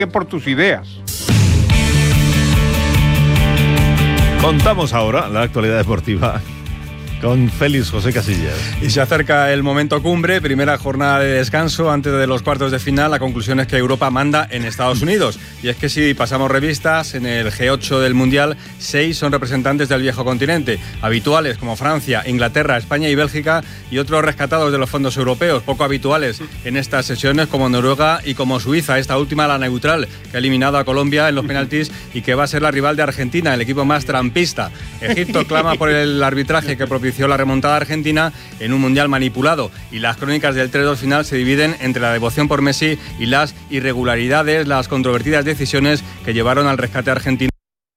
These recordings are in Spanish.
por tus ideas. Contamos ahora la actualidad deportiva con Félix José Casillas. Y se acerca el momento cumbre, primera jornada de descanso antes de los cuartos de final. La conclusión es que Europa manda en Estados Unidos. Y es que si pasamos revistas, en el G8 del Mundial, 6 son representantes del viejo continente, habituales como Francia, Inglaterra, España y Bélgica, y otros rescatados de los fondos europeos, poco habituales en estas sesiones como Noruega y como Suiza, esta última la neutral, que ha eliminado a Colombia en los penaltis y que va a ser la rival de Argentina, el equipo más trampista. Egipto clama por el arbitraje que propició la remontada argentina en un mundial manipulado, y las crónicas del 3-2 final se dividen entre la devoción por Messi y las irregularidades, las controvertidas decisiones que llevaron al rescate argentino.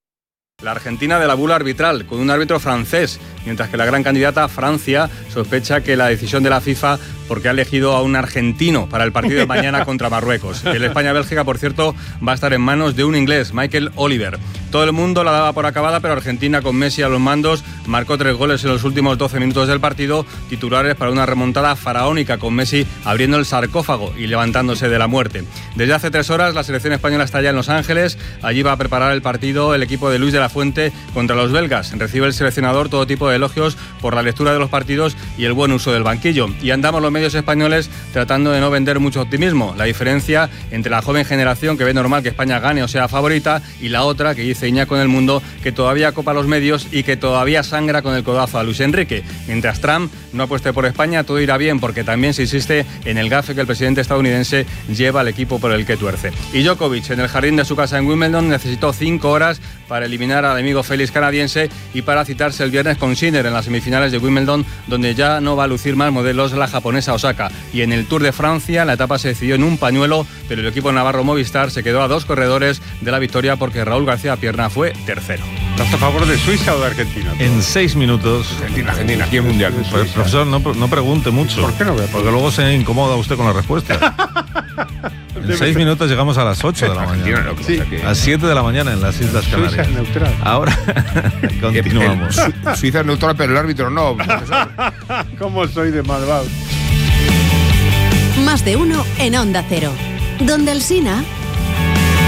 La Argentina de la bula arbitral, con un árbitro francés, mientras que la gran candidata, Francia, sospecha que la decisión de la FIFA porque ha elegido a un argentino para el partido de mañana contra Marruecos. El España-Bélgica, por cierto, va a estar en manos de un inglés, Michael Oliver. Todo el mundo la daba por acabada, pero Argentina, con Messi a los mandos, marcó 3 goles en los últimos 12 minutos del partido, titulares para una remontada faraónica, con Messi abriendo el sarcófago y levantándose de la muerte. Desde hace 3 horas, la selección española está ya en Los Ángeles. Allí va a preparar el partido el equipo de Luis de la Fuente contra los belgas. Recibe el seleccionador todo tipo de elogios por la lectura de los partidos y el buen uso del banquillo. Y andamos los medios españoles tratando de no vender mucho optimismo. La diferencia entre la joven generación, que ve normal que España gane o sea favorita, y la otra, que dice Iñaco en El Mundo, que todavía copa los medios y que todavía sangra con el codazo a Luis Enrique. Mientras Trump no apueste por España, todo irá bien, porque también se insiste en el gafe que el presidente estadounidense lleva al equipo por el que tuerce. Y Djokovic, en el jardín de su casa en Wimbledon, necesitó 5 horas para eliminar al amigo Félix canadiense y para citarse el viernes con Sinner en las semifinales de Wimbledon, donde ya no va a lucir más modelos la japonesa Osaka. Y en el Tour de Francia, la etapa se decidió en un pañuelo, pero el equipo navarro Movistar se quedó a 2 corredores de la victoria, porque Raúl García Pierna fue tercero. ¿Estás a favor de Suiza o de Argentina? En 6 minutos... Argentina, aquí en Mundial. Pues, profesor, no pregunte mucho. ¿Por qué no? Porque luego se incomoda usted con la respuesta. En 6 minutos llegamos a las 8 de la mañana. Sí. A las 7 de la mañana en las Islas Canarias. Suiza es neutral. Ahora continuamos. Suiza es neutral, pero el árbitro no. ¿Cómo soy de malvado? Más de uno en Onda Cero. Donde Alsina.